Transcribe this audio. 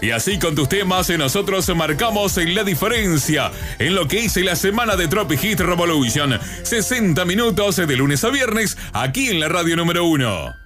Y así con tus temas nosotros marcamos la diferencia en lo que hice la semana de Tropic Hit Revolution. 60 minutos de lunes a viernes aquí en la radio número 1.